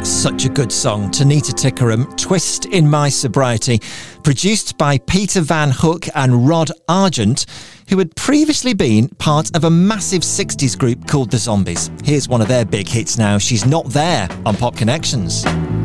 That's such a good song. Tanita Tikaram, Twist in My Sobriety, produced by Peter Van Hook and Rod Argent, who had previously been part of a massive 60s group called The Zombies. Here's one of their big hits now, She's Not There, on Pop Connections.